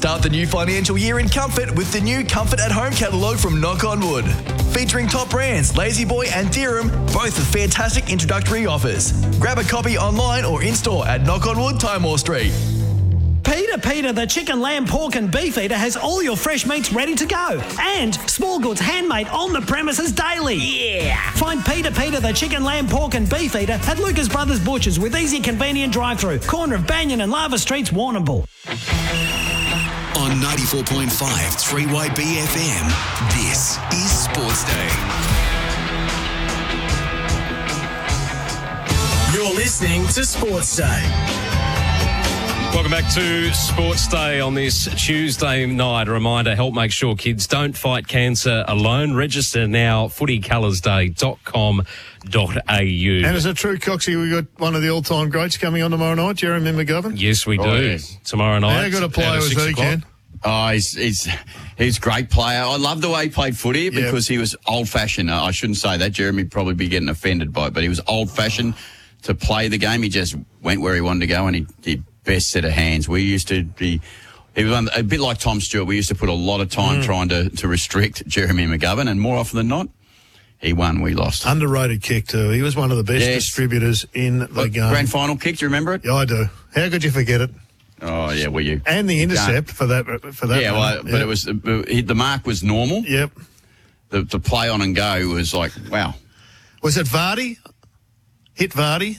Start the new financial year in comfort with the new Comfort at Home catalogue from Knock on Wood. Featuring top brands Lazy Boy and Dirham, both with fantastic introductory offers. Grab a copy online or in-store at Knock on Wood, Timor Street. Peter, the chicken, lamb, pork and beef eater has all your fresh meats ready to go. And small goods handmade on the premises daily. Yeah! Find Peter, the chicken, lamb, pork and beef eater at Lucas Brothers Butchers with easy, convenient drive-through. Corner of Banyan and Lava Streets, Warrnambool. On 94.5 3YB FM, this is Sports Day. You're listening to Sports Day. Welcome back to Sports Day on this Tuesday night. A reminder, help make sure kids don't fight cancer alone. Register now, footycolorsday.com.au. And is it true, Coxie, we got one of the all-time greats coming on tomorrow night, Jeremy McGovern? Yes, we do. Yes. Tomorrow night. How good a player was he, Ken? Oh, he's a great player. I love the way he played footy because he was old-fashioned. I shouldn't say that. Jeremy would probably be getting offended by it, but he was old-fashioned to play the game. He just went where he wanted to go, and he did best set of hands. We used to be, he was a bit like Tom Stewart. We used to put a lot of time trying to restrict Jeremy McGovern, and more often than not, he won, we lost. Underrated kick too. He was one of the best distributors in the game. Grand final kick, do you remember it? Yeah, I do. How could you forget it? Oh yeah, well you and the intercept for that. Yeah, well, but it was the mark was normal. Yep. The play on and go was like wow. Was it Vardy? Hit Vardy?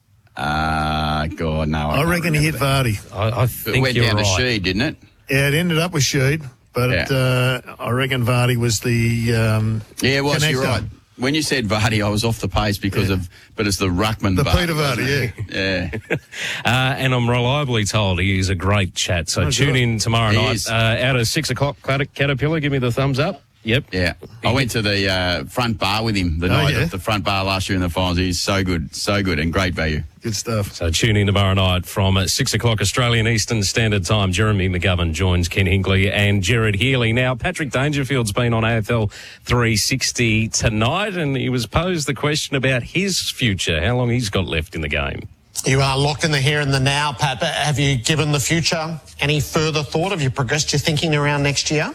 God, no. I reckon he hit Vardy. I think it went you're down right. to Sheed, didn't it? Yeah, it ended up with Sheed, but I reckon Vardy was the yeah, it was. connector. You're right. When you said Vardy, I was off the pace because of, but it's the Ruckman. The Vardy, Peter Vardy, yeah. And I'm reliably told he is a great chat. So tune in tomorrow night. Out of 6 o'clock, Caterpillar, give me the thumbs up. Yep. Yeah. I went to the front bar with him the night at the front bar last year in the finals. He's so good, and great value. Good stuff. So tune in tomorrow night from 6 o'clock Australian Eastern Standard Time. Jeremy McGovern joins Ken Hinkley and Jared Healy. Now, Patrick Dangerfield's been on AFL 360 tonight, and he was posed the question about his future, how long he's got left in the game. You are locked in the here and the now, Pat. But have you given the future any further thought? Have you progressed your thinking around next year?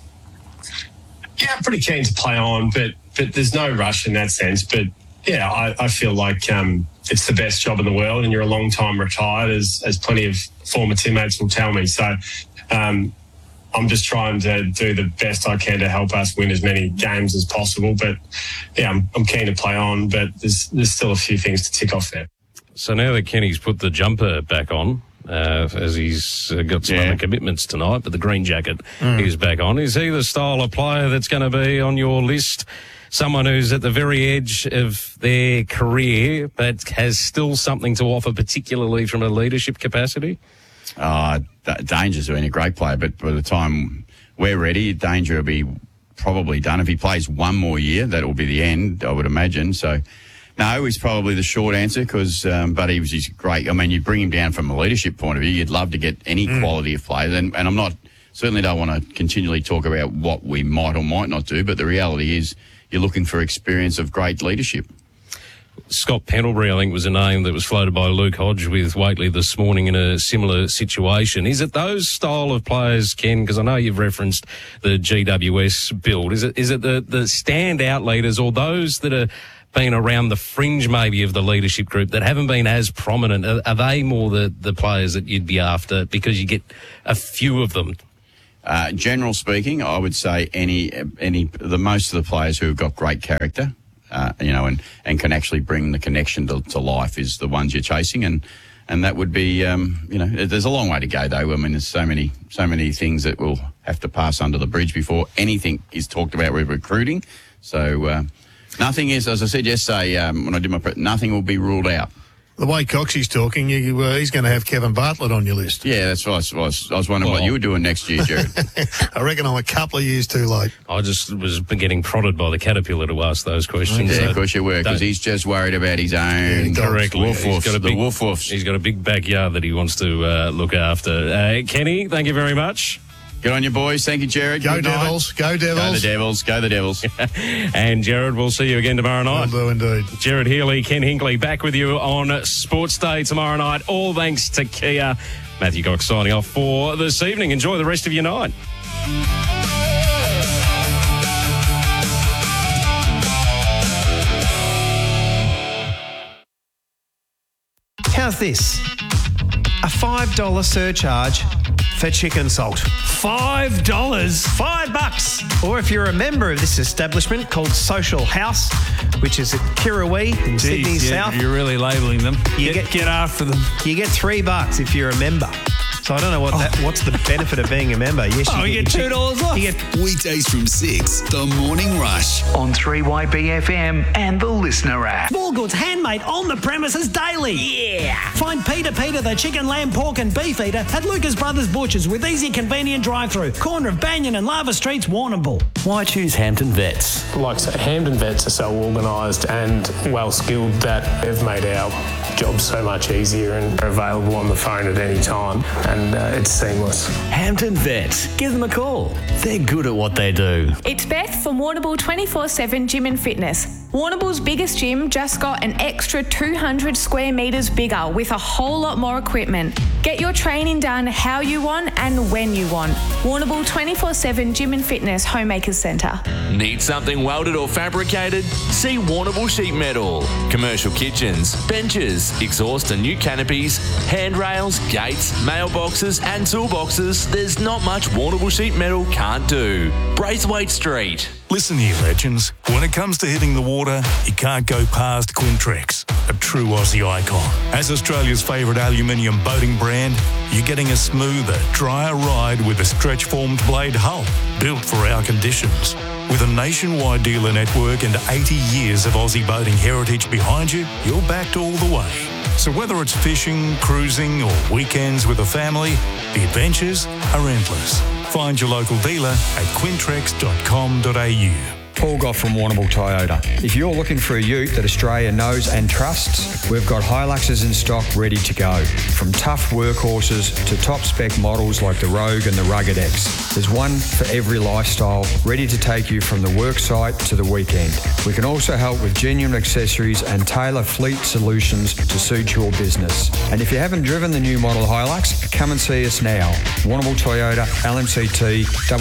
Yeah, I'm pretty keen to play on, but there's no rush in that sense. But, yeah, I feel like it's the best job in the world, and you're a long time retired, as plenty of former teammates will tell me. So I'm just trying to do the best I can to help us win as many games as possible. But, yeah, I'm keen to play on, but there's still a few things to tick off there. So now that Kenny's put the jumper back on, as he's got some other commitments tonight, but the green jacket is back on. Is he the style of player that's going to be on your list? Someone who's at the very edge of their career, but has still something to offer, particularly from a leadership capacity? Danger's been a great player, but by the time we're ready, Danger will be probably done. If he plays one more year, that will be the end, I would imagine. So, no, he's probably the short answer because, but he's great. I mean, you bring him down from a leadership point of view, you'd love to get any quality of players. And I'm certainly don't want to continually talk about what we might or might not do, but the reality is you're looking for experience of great leadership. Scott Pendlebury, I think, was a name that was floated by Luke Hodge with Waitley this morning in a similar situation. Is it those style of players, Ken, because I know you've referenced the GWS build, is it the standout leaders or those that are been around the fringe maybe of the leadership group that haven't been as prominent? Are they more the players that you'd be after because you get a few of them? General speaking, I would say most of the players who have got great character, and can actually bring the connection to life is the ones you're chasing, and that would be, there's a long way to go though. I mean, there's so many things that we'll have to pass under the bridge before anything is talked about with recruiting. So nothing is, as I said yesterday when I did nothing will be ruled out. The way Coxie's talking, he's going to have Kevin Bartlett on your list. Yeah, that's what I was wondering what you were doing next year, Jared. I reckon I'm a couple of years too late. I just was getting prodded by the Caterpillar to ask those questions. Yeah, of course you were, because he's just worried about his own woof woofs. He's got a big backyard that he wants to look after. Kenny, thank you very much. Good on you, boys. Thank you, Jared. Go Devils. Go Devils. Go the Devils. Go the Devils. And Jared, we'll see you again tomorrow night. Will do indeed. Jared Healy, Ken Hinkley, back with you on Sports Day tomorrow night. All thanks to Kia. Matthew Cox signing off for this evening. Enjoy the rest of your night. How's this? A $5 surcharge for chicken salt. $5? $5. Or if you're a member of this establishment called Social House, which is at Kirrawee in Sydney South. You're really labelling them. Get after them. You get $3 if you're a member. So I don't know what's the benefit of being a member. Yes, you get $2 off. You get Weekdays from 6, The Morning Rush. On 3YBFM and the Listener app. Small goods handmade on the premises daily. Yeah. Find Peter the chicken, lamb, pork and beef eater at Lucas Brothers Butchers with easy, convenient drive-through. Corner of Banyan and Lava Streets, Warrnambool. Why choose Hampton Vets? Like I say, Hampton Vets are so organised and well-skilled that they've made our job so much easier and are available on the phone at any time, and it's seamless. Hampton Vets. Give them a call. They're good at what they do. It's Beth from Warrnambool 24/7 Gym and Fitness. Warrnambool's biggest gym just got an extra 200 square metres bigger with a whole lot more equipment. Get your training done how you want and when you want. Warrnambool 24/7 Gym and Fitness Homemakers Centre. Need something welded or fabricated? See Warrnambool Sheet Metal. Commercial kitchens, benches, exhaust and new canopies, handrails, gates, mailboxes and toolboxes. There's not much Warrnambool Sheet Metal can't do. Braithwaite Street. Listen here, legends. When it comes to hitting the water, you can't go past Quintrex, a true Aussie icon. As Australia's favourite aluminium boating brand, you're getting a smoother, drier ride with a stretch-formed blade hull built for our conditions. With a nationwide dealer network and 80 years of Aussie boating heritage behind you, you're backed all the way. So whether it's fishing, cruising or weekends with a family, the adventures are endless. Find your local dealer at quintrex.com.au. Paul Goff from Warrnambool Toyota. If you're looking for a ute that Australia knows and trusts, we've got Hiluxes in stock ready to go. From tough workhorses to top spec models like the Rogue and the Rugged X. There's one for every lifestyle, ready to take you from the work site to the weekend. We can also help with genuine accessories and tailor fleet solutions to suit your business. And if you haven't driven the new model Hilux, come and see us now. Warrnambool Toyota, LMCT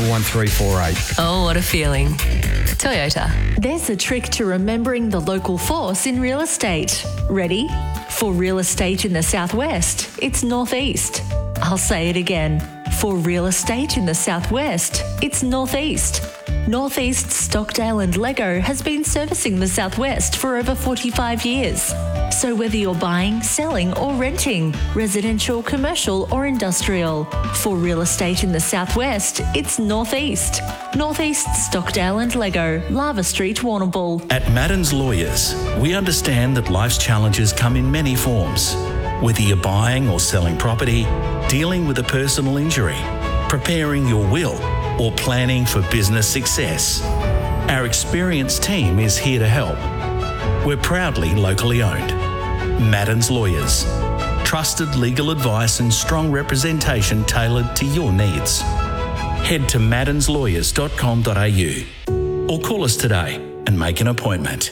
11348. Oh, what a feeling. Toyota. There's a trick to remembering the local force in real estate. Ready? For real estate in the southwest, it's northeast. I'll say it again. For real estate in the southwest, it's northeast. Northeast Stockdale and Lego has been servicing the southwest for over 45 years. So whether you're buying, selling or renting, residential, commercial or industrial, for real estate in the southwest, it's northeast. Northeast Stockdale and Lego, Lava Street, Warrnambool. At Madden's Lawyers, we understand that life's challenges come in many forms. Whether you're buying or selling property, dealing with a personal injury, preparing your will, or planning for business success, our experienced team is here to help. We're proudly locally owned. Madden's Lawyers. Trusted legal advice and strong representation tailored to your needs. Head to maddenslawyers.com.au or call us today and make an appointment.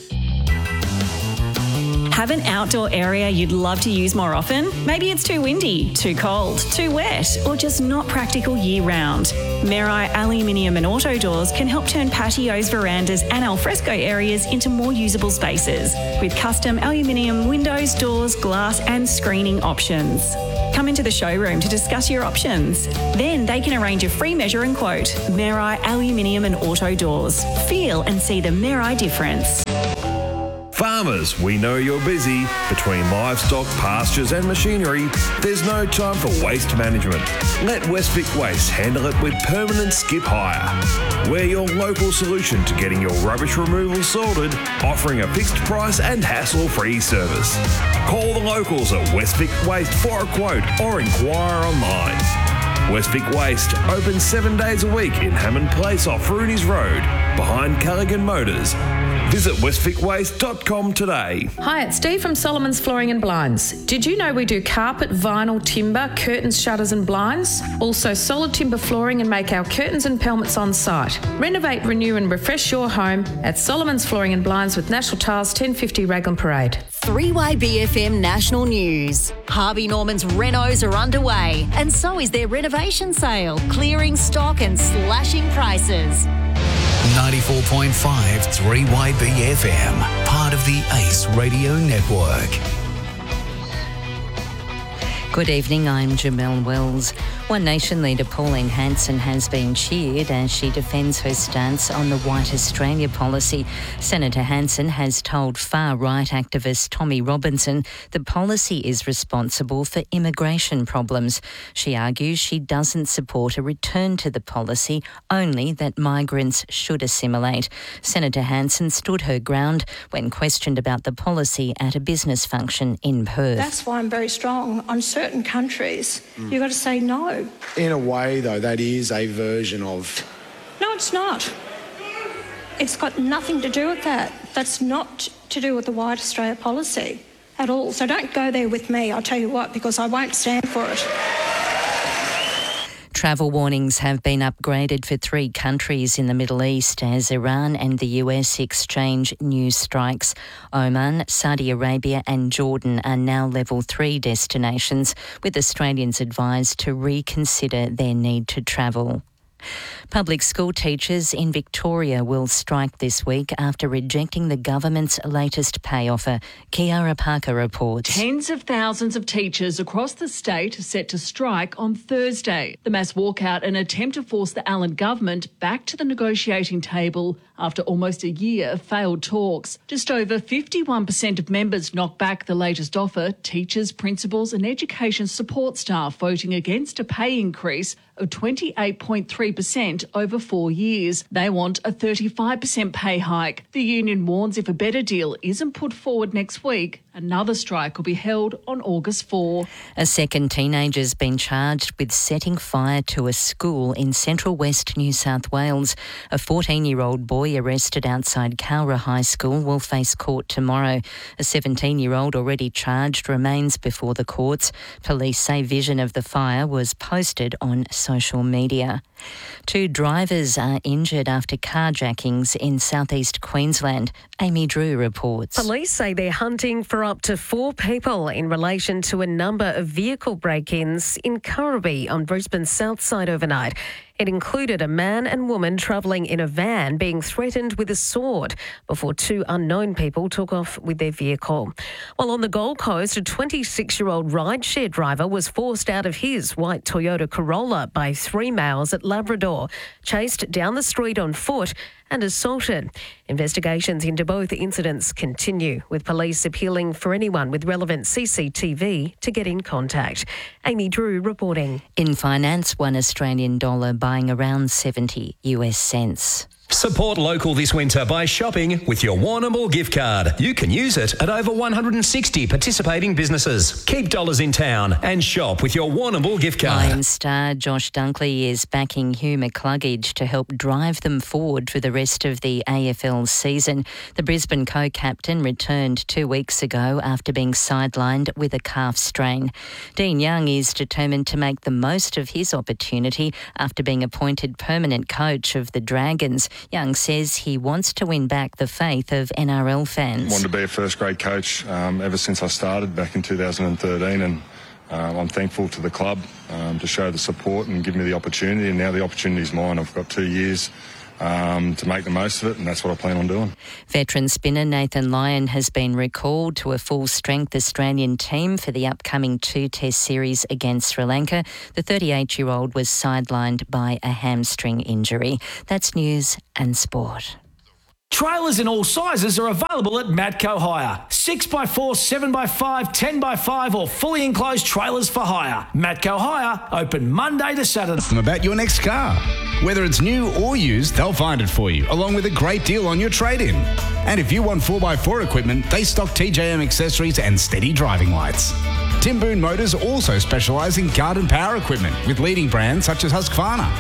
Have an outdoor area you'd love to use more often? Maybe it's too windy, too cold, too wet, or just not practical year-round. Merai Aluminium and Auto Doors can help turn patios, verandas and alfresco areas into more usable spaces with custom aluminium windows, doors, glass and screening options. Come into the showroom to discuss your options. Then they can arrange a free measure and quote. Merai Aluminium and Auto Doors. Feel and see the Merai difference. Farmers, we know you're busy. Between livestock, pastures and machinery, there's no time for waste management. Let Westvic Waste handle it with permanent skip hire. We're your local solution to getting your rubbish removal sorted, offering a fixed price and hassle-free service. Call the locals at Westvic Waste for a quote or inquire online. Westvic Waste, open 7 days a week in Hammond Place off Rooney's Road, behind Callaghan Motors. Visit westwicwaste.com today. Hi, it's Steve from Solomon's Flooring and Blinds. Did you know we do carpet, vinyl, timber, curtains, shutters and blinds? Also solid timber flooring and make our curtains and pelmets on site. Renovate, renew and refresh your home at Solomon's Flooring and Blinds with National Tiles 1050 Raglan Parade. 3YBFM National News. Harvey Norman's renos are underway, and so is their renovation sale, clearing stock and slashing prices. 94.5 3YBFM, part of the ACE Radio Network. Good evening, I'm Jamelle Wells. One Nation leader Pauline Hanson has been cheered as she defends her stance on the White Australia policy. Senator Hanson has told far-right activist Tommy Robinson the policy is responsible for immigration problems. She argues she doesn't support a return to the policy, only that migrants should assimilate. Senator Hanson stood her ground when questioned about the policy at a business function in Perth. That's why I'm very strong on certain countries. You've got to say no. In a way, though, that is a version of... No, it's not. It's got nothing to do with that. That's not to do with the White Australia policy at all. So don't go there with me, I'll tell you what, because I won't stand for it. Travel warnings have been upgraded for 3 countries in the Middle East as Iran and the US exchange new strikes. Oman, Saudi Arabia and Jordan are now level 3 destinations, with Australians advised to reconsider their need to travel. Public school teachers in Victoria will strike this week after rejecting the government's latest pay offer. Kiara Parker reports. Tens of thousands of teachers across the state are set to strike on Thursday. The mass walkout an attempt to force the Allen government back to the negotiating table after almost a year of failed talks. Just over 51% of members knocked back the latest offer, teachers, principals and education support staff voting against a pay increase of 28.3% over 4 years. They want a 35% pay hike. The union warns if a better deal isn't put forward next week, another strike will be held on August 4. A second teenager's been charged with setting fire to a school in central west New South Wales. A 14-year-old boy arrested outside Cowra High School will face court tomorrow. A 17-year-old already charged remains before the courts. Police say vision of the fire was posted on social media. 2 drivers are injured after carjackings in southeast Queensland. Amy Drew reports. Police say they're hunting for up to 4 people in relation to a number of vehicle break-ins in Currabee on Brisbane's south side overnight. It included a man and woman travelling in a van being threatened with a sword before 2 unknown people took off with their vehicle. While on the Gold Coast, a 26-year-old rideshare driver was forced out of his white Toyota Corolla by 3 males at Labrador, chased down the street on foot and assaulted. Investigations into both incidents continue, with police appealing for anyone with relevant CCTV to get in contact. Amy Drew reporting. In finance, $1 Australian dollar buying around 70 US cents. Support local this winter by shopping with your Warrnambool gift card. You can use it at over 160 participating businesses. Keep dollars in town and shop with your Warrnambool gift card. Lions star Josh Dunkley is backing Hugh McCluggage to help drive them forward for the rest of the AFL season. The Brisbane co-captain returned 2 weeks ago after being sidelined with a calf strain. Dean Young is determined to make the most of his opportunity after being appointed permanent coach of the Dragons. Young says he wants to win back the faith of NRL fans. I wanted to be a first-grade coach ever since I started back in 2013, and I'm thankful to the club to show the support and give me the opportunity, and now the opportunity is mine. I've got 2 years to make the most of it, and that's what I plan on doing. Veteran spinner Nathan Lyon has been recalled to a full-strength Australian team for the upcoming 2-test series against Sri Lanka. The 38-year-old was sidelined by a hamstring injury. That's news and sport. Trailers in all sizes are available at Matco Hire. 6x4, 7x5, 10x5 or fully enclosed trailers for hire. Matco Hire, open Monday to Saturday. Ask them about your next car. Whether it's new or used, they'll find it for you, along with a great deal on your trade-in. And if you want 4x4 equipment, they stock TJM accessories and steady driving lights. Tim Boone Motors also specialise in garden power equipment with leading brands such as Husqvarna.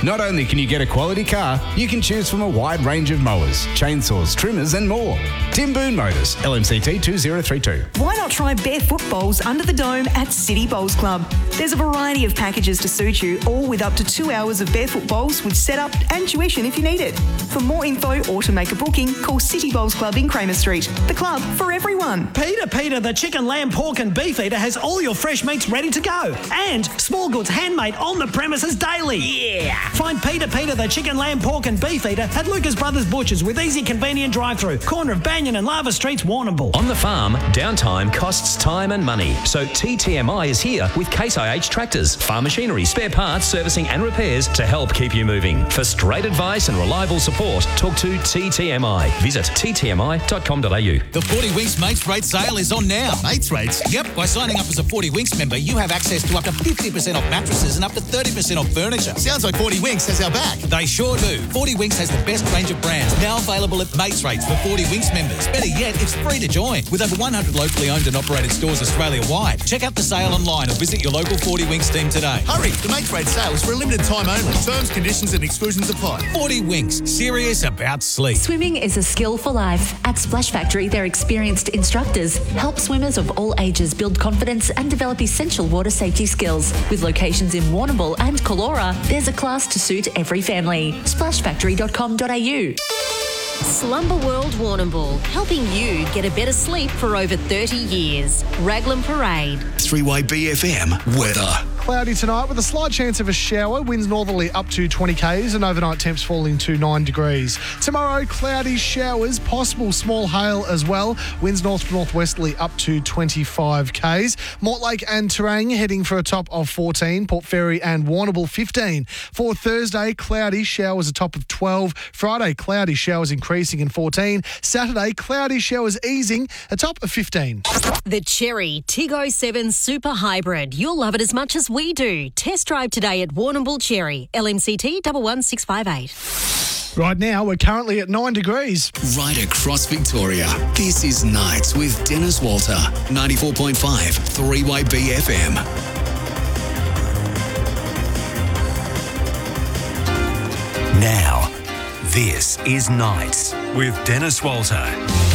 Not only can you get a quality car, you can choose from a wide range of mowers, chainsaws, trimmers and more. Tim Boone Motors, LMCT 2032. Why not try barefoot bowls under the dome at City Bowls Club? There's a variety of packages to suit you, all with up to 2 hours of barefoot bowls with setup and tuition if you need it. For more info or to make a booking, call City Bowls Club in Kramer Street. The club for everyone. Peter, the chicken, lamb, pork and beef eater has all your fresh meats ready to go. And Small Goods handmade on the premises daily. Yeah! Find Peter, the chicken, lamb, pork and beef eater at Lucas Brothers Butchers with easy, convenient drive-through. Corner of Banyan and Lava Streets, Warrnambool. On the farm, downtime costs time and money. So TTMI is here with Case IH tractors, farm machinery, spare parts, servicing and repairs to help keep you moving. For straight advice and reliable support, talk to TTMI. Visit ttmi.com.au. The 40 Winks Mates Rate sale is on now. Mates Rates? Yep, by signing up as a 40 Winks member, you have access to up to 50% off mattresses and up to 30% off furniture. Sounds like 40 Winks has our back. They sure do. 40 Winks has the best range of brands, now available at Mates Rates for 40 Winks members. Better yet, it's free to join. With over 100 locally owned and operated stores Australia-wide. Check out the sale online or visit your local 40 Winks team today. Hurry, the Mates Rate sale is for a limited time only. Terms, conditions and exclusions apply. 40 Winks, serious about sleep. Swimming is a skill for life. At Splash Factory, their experienced instructors help swimmers of all ages build confidence and develop essential water safety skills. With locations in Warrnambool and Callora, there's a class to suit every family. Splashfactory.com.au. Slumber World Warrnambool, helping you get a better sleep for over 30 years. Raglan Parade. 3YBFM weather. Cloudy tonight with a slight chance of a shower. Winds northerly up to 20 k's and overnight temps falling to 9 degrees. Tomorrow, cloudy showers, possible small hail as well. Winds north to northwesterly up to 25 k's. Mortlake and Terang heading for a top of 14. Port Fairy and Warrnambool 15. For Thursday, cloudy showers a top of 12. Friday, cloudy showers increasing in 14. Saturday, cloudy showers easing a top of 15. The Cherry Tiggo 7 Super Hybrid. You'll love it as much as we do. Test drive today at Warrnambool Cherry. LMCT 11658. Right now, we're currently at 9 degrees. Right across Victoria. This is Nights with Dennis Walter. 94.5 3YBFM. Now, this is Nights with Dennis Walter.